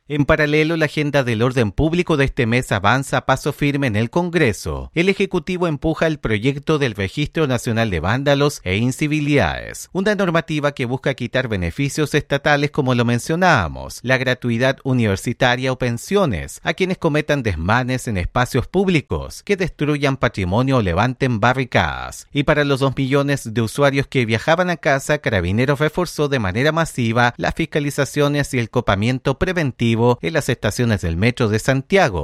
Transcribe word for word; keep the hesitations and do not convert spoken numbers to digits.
En paralelo, la agenda del orden público de este mes avanza a paso firme en el Congreso. El Ejecutivo empuja el proyecto del Registro Nacional de Vándalos e Incivilidades, una normativa que busca quitar beneficios estatales como lo mencionábamos, la gratuidad universitaria o pensiones, a quienes cometan desmanes en espacios públicos, que destruyan patrimonio o levanten barricadas. Y para los dos millones de usuarios que viajaban a casa, Carabineros reforzó de manera masiva las fiscalizaciones y el copamiento preventivo en las estaciones del metro de Santiago.